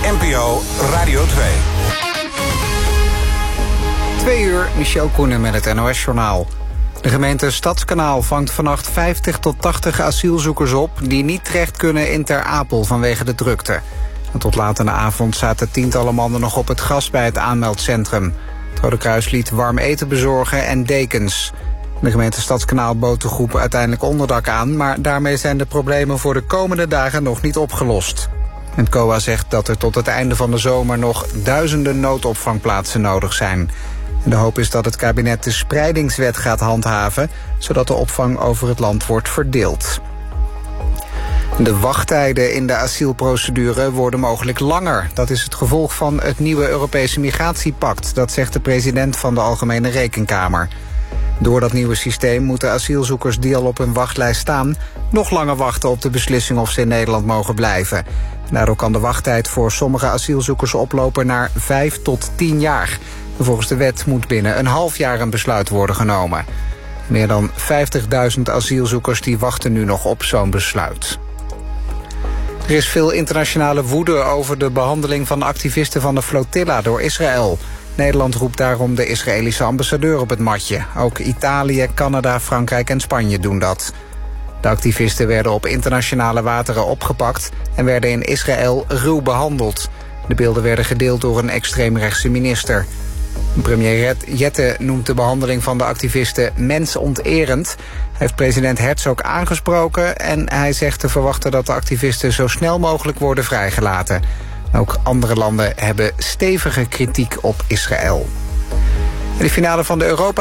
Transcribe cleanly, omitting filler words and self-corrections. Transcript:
NPO Radio 2. 2 uur, Michel Koenen met het NOS-journaal. De gemeente Stadskanaal vangt vannacht 50 tot 80 asielzoekers op die niet terecht kunnen in Ter Apel vanwege de drukte. En tot laat in de avond zaten tientallen mannen nog op het gras bij het aanmeldcentrum. Het Rode Kruis liet warm eten bezorgen en dekens. De gemeente Stadskanaal bood de groep uiteindelijk onderdak aan, maar daarmee zijn de problemen voor de komende dagen nog niet opgelost. Het COA zegt dat er tot het einde van de zomer nog duizenden noodopvangplaatsen nodig zijn. En de hoop is dat het kabinet de spreidingswet gaat handhaven, zodat de opvang over het land wordt verdeeld. De wachttijden in de asielprocedure worden mogelijk langer. Dat is het gevolg van het nieuwe Europese migratiepact. Dat zegt de president van de Algemene Rekenkamer. Door dat nieuwe systeem moeten asielzoekers die al op hun wachtlijst staan nog langer wachten op de beslissing of ze in Nederland mogen blijven. Daardoor kan de wachttijd voor sommige asielzoekers oplopen naar 5 tot 10 jaar. Volgens de wet moet binnen een half jaar een besluit worden genomen. Meer dan 50.000 asielzoekers die wachten nu nog op zo'n besluit. Er is veel internationale woede over de behandeling van activisten van de flotilla door Israël. Nederland roept daarom de Israëlische ambassadeur op het matje. Ook Italië, Canada, Frankrijk en Spanje doen dat. De activisten werden op internationale wateren opgepakt en werden in Israël ruw behandeld. De beelden werden gedeeld door een extreemrechtse minister. Premier Jette noemt de behandeling van de activisten mensonterend. Hij heeft president Herzog aangesproken en hij zegt te verwachten dat de activisten zo snel mogelijk worden vrijgelaten. Ook andere landen hebben stevige kritiek op Israël. De finale van de Europa